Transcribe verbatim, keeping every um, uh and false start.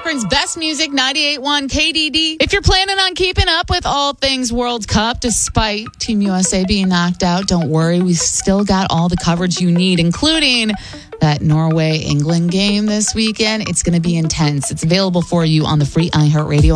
Akron's best music, ninety-eight point one K D D. If you're planning on keeping up with all things World Cup, despite Team U S A being knocked out, don't worry. We've still got all the coverage you need, including that Norway-England game this weekend. It's going to be intense. It's available for you on the free iHeartRadio